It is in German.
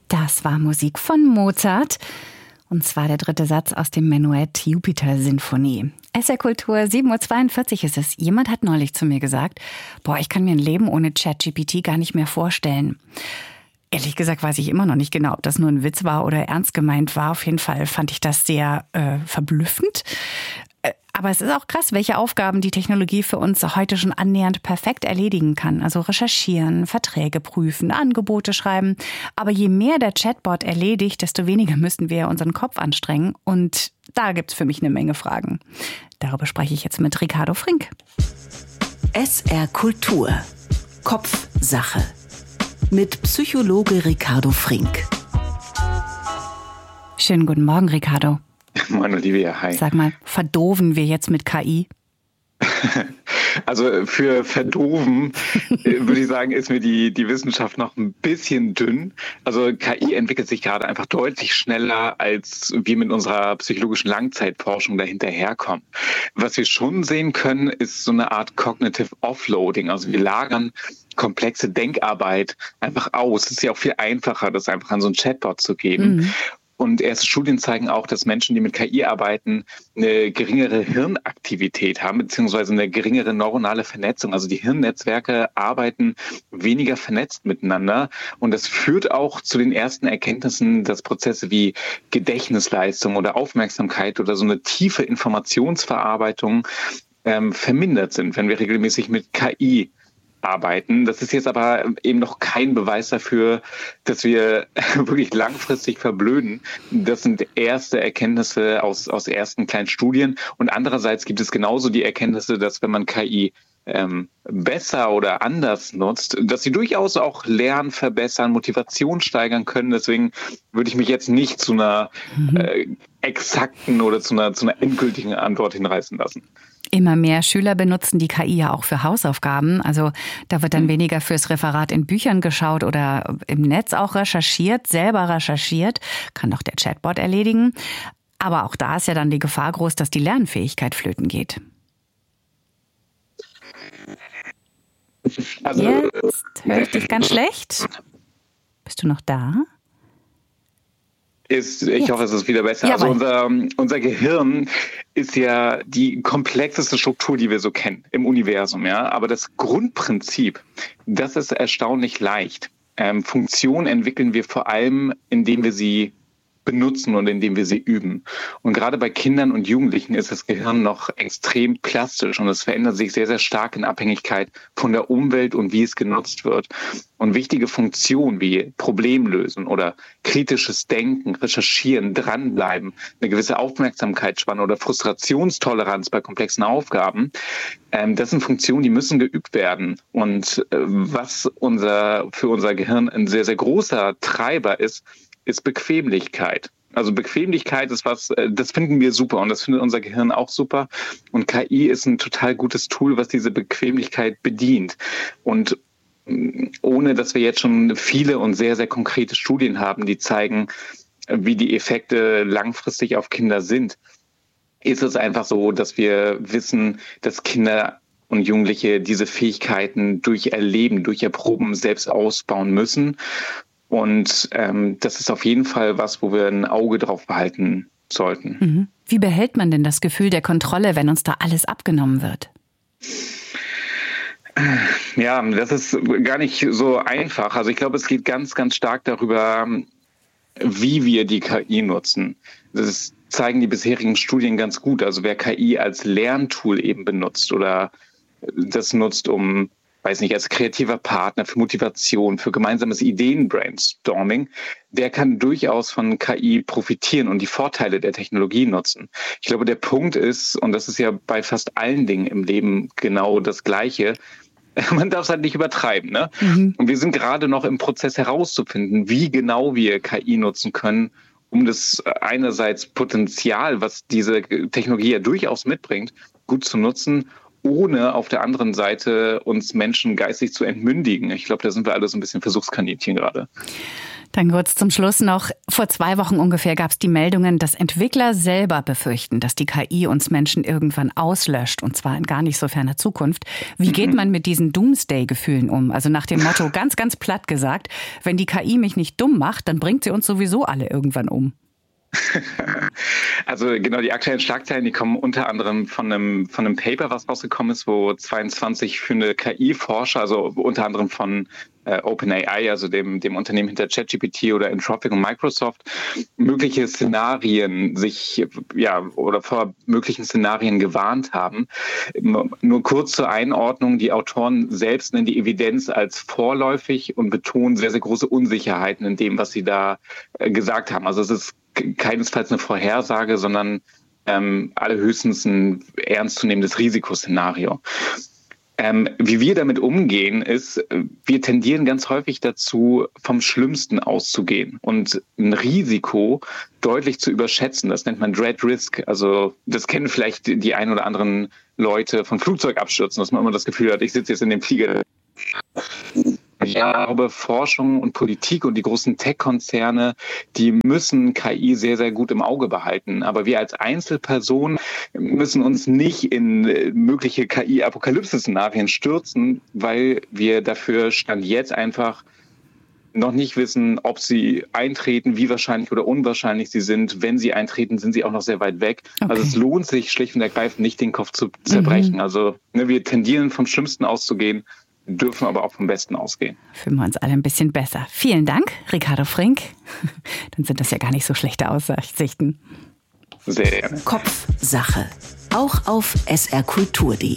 Das war Musik von Mozart. Und zwar der dritte Satz aus dem Menuett Jupiter-Sinfonie. SR Kultur, 7.42 Uhr ist es. Jemand hat neulich zu mir gesagt, ich kann mir ein Leben ohne ChatGPT gar nicht mehr vorstellen. Ehrlich gesagt weiß ich immer noch nicht genau, ob das nur ein Witz war oder ernst gemeint war. Auf jeden Fall fand ich das sehr verblüffend. Aber es ist auch krass, welche Aufgaben die Technologie für uns heute schon annähernd perfekt erledigen kann. Also recherchieren, Verträge prüfen, Angebote schreiben. Aber je mehr der Chatbot erledigt, desto weniger müssen wir unseren Kopf anstrengen. Und da gibt's für mich eine Menge Fragen. Darüber spreche ich jetzt mit Ricardo Frink. SR Kultur. Kopfsache. Mit Psychologe Ricardo Frink. Schönen guten Morgen, Ricardo. Moin Olivia, hi. Sag mal, verdoven wir jetzt mit KI? Also für verdoofen würde ich sagen, ist mir die Wissenschaft noch ein bisschen dünn. Also KI entwickelt sich gerade einfach deutlich schneller, als wir mit unserer psychologischen Langzeitforschung dahinterherkommen. Was wir schon sehen können, ist so eine Art Cognitive Offloading. Also wir lagern komplexe Denkarbeit einfach aus. Es ist ja auch viel einfacher, das einfach an so einen Chatbot zu geben. Mhm. Und erste Studien zeigen auch, dass Menschen, die mit KI arbeiten, eine geringere Hirnaktivität haben, beziehungsweise eine geringere neuronale Vernetzung. Also die Hirnnetzwerke arbeiten weniger vernetzt miteinander. Und das führt auch zu den ersten Erkenntnissen, dass Prozesse wie Gedächtnisleistung oder Aufmerksamkeit oder so eine tiefe Informationsverarbeitung vermindert sind, wenn wir regelmäßig mit KI arbeiten. Das ist jetzt aber eben noch kein Beweis dafür, dass wir wirklich langfristig verblöden. Das sind erste Erkenntnisse aus ersten kleinen Studien. Und andererseits gibt es genauso die Erkenntnisse, dass wenn man KI besser oder anders nutzt, dass sie durchaus auch Lernen verbessern, Motivation steigern können. Deswegen würde ich mich jetzt nicht zu einer exakten oder zu einer endgültigen Antwort hinreißen lassen. Immer mehr Schüler benutzen die KI ja auch für Hausaufgaben. Also da wird dann weniger fürs Referat in Büchern geschaut oder im Netz auch selber recherchiert. Kann doch der Chatbot erledigen. Aber auch da ist ja dann die Gefahr groß, dass die Lernfähigkeit flöten geht. Also, jetzt höre ich dich ganz schlecht. Bist du noch da? Ich hoffe, es ist wieder besser. Ja, also unser Gehirn ist ja die komplexeste Struktur, die wir so kennen im Universum. Ja, aber das Grundprinzip, das ist erstaunlich leicht. Funktionen entwickeln wir vor allem, indem wir sie benutzen und indem wir sie üben. Und gerade bei Kindern und Jugendlichen ist das Gehirn noch extrem plastisch und es verändert sich sehr, sehr stark in Abhängigkeit von der Umwelt und wie es genutzt wird. Und wichtige Funktionen wie Problemlösen oder kritisches Denken, Recherchieren, dranbleiben, eine gewisse Aufmerksamkeitsspanne oder Frustrationstoleranz bei komplexen Aufgaben, das sind Funktionen, die müssen geübt werden. Und was für unser Gehirn ein sehr, sehr großer Treiber ist Bequemlichkeit. Also Bequemlichkeit ist das finden wir super und das findet unser Gehirn auch super. Und KI ist ein total gutes Tool, was diese Bequemlichkeit bedient. Und ohne dass wir jetzt schon viele und sehr, sehr konkrete Studien haben, die zeigen, wie die Effekte langfristig auf Kinder sind, ist es einfach so, dass wir wissen, dass Kinder und Jugendliche diese Fähigkeiten durch Erleben, durch Erproben selbst ausbauen müssen. Und das ist auf jeden Fall was, wo wir ein Auge drauf behalten sollten. Mhm. Wie behält man denn das Gefühl der Kontrolle, wenn uns da alles abgenommen wird? Ja, das ist gar nicht so einfach. Also ich glaube, es geht ganz, ganz stark darüber, wie wir die KI nutzen. Das zeigen die bisherigen Studien ganz gut. Also wer KI als Lerntool eben benutzt oder das nutzt, als kreativer Partner für Motivation, für gemeinsames Ideen-Brainstorming, der kann durchaus von KI profitieren und die Vorteile der Technologie nutzen. Ich glaube, der Punkt ist, und das ist ja bei fast allen Dingen im Leben genau das Gleiche, man darf es halt nicht übertreiben, ne? Mhm. Und wir sind gerade noch im Prozess herauszufinden, wie genau wir KI nutzen können, um das einerseits Potenzial, was diese Technologie ja durchaus mitbringt, gut zu nutzen ohne auf der anderen Seite uns Menschen geistig zu entmündigen. Ich glaube, da sind wir alle so ein bisschen Versuchskaninchen gerade. Dann kurz zum Schluss noch. Vor 2 Wochen ungefähr gab es die Meldungen, dass Entwickler selber befürchten, dass die KI uns Menschen irgendwann auslöscht, und zwar in gar nicht so ferner Zukunft. Wie geht man mit diesen Doomsday-Gefühlen um? Also nach dem Motto, ganz, ganz platt gesagt, wenn die KI mich nicht dumm macht, dann bringt sie uns sowieso alle irgendwann um. Also genau, die aktuellen Schlagzeilen, die kommen unter anderem von einem Paper, was rausgekommen ist, wo 22 führende KI-Forscher, also unter anderem von OpenAI, also dem Unternehmen hinter ChatGPT oder Anthropic und Microsoft, mögliche Szenarien oder vor möglichen Szenarien gewarnt haben. Nur kurz zur Einordnung, die Autoren selbst nennen die Evidenz als vorläufig und betonen sehr, sehr große Unsicherheiten in dem, was sie da gesagt haben. Also es ist keinesfalls eine Vorhersage, sondern allerhöchstens ein ernstzunehmendes Risikoszenario. Wie wir damit umgehen, ist, wir tendieren ganz häufig dazu, vom Schlimmsten auszugehen und ein Risiko deutlich zu überschätzen. Das nennt man Dread Risk. Also das kennen vielleicht die ein oder anderen Leute von Flugzeugabstürzen, dass man immer das Gefühl hat, ich sitze jetzt in dem Flieger. Ich glaube, Forschung und Politik und die großen Tech-Konzerne, die müssen KI sehr, sehr gut im Auge behalten. Aber wir als Einzelpersonen müssen uns nicht in mögliche KI-Apokalypse-Szenarien stürzen, weil wir dafür Stand jetzt einfach noch nicht wissen, ob sie eintreten, wie wahrscheinlich oder unwahrscheinlich sie sind. Wenn sie eintreten, sind sie auch noch sehr weit weg. Okay. Also es lohnt sich schlicht und ergreifend nicht, den Kopf zu zerbrechen. Also wir tendieren vom Schlimmsten auszugehen, dürfen aber auch vom Besten ausgehen. Fühlen wir uns alle ein bisschen besser. Vielen Dank, Ricardo Frink. Dann sind das ja gar nicht so schlechte Aussichten. Sehr gerne. Kopfsache. Auch auf srkultur.de.